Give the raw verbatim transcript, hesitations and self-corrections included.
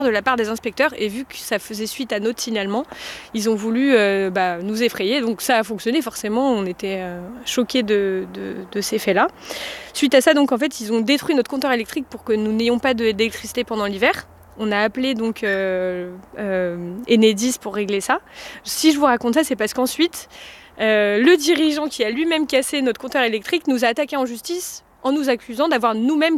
de la part des inspecteurs et vu que ça faisait suite à notre signalement, ils ont voulu euh, bah, nous effrayer. Donc ça a fonctionné forcément, on était euh, choqués de, de, de ces faits-là. Suite à ça, donc en fait, ils ont détruit notre compteur électrique pour que nous n'ayons pas de, d'électricité pendant l'hiver. On a appelé donc euh, euh, Enedis pour régler ça. Si je vous raconte ça, c'est parce qu'ensuite, euh, le dirigeant qui a lui-même cassé notre compteur électrique nous a attaqué en justice en nous accusant d'avoir nous-mêmes